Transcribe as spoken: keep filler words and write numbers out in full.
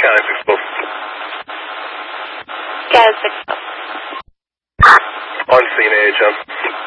County six twelve. County six twelve. On scene, A H M.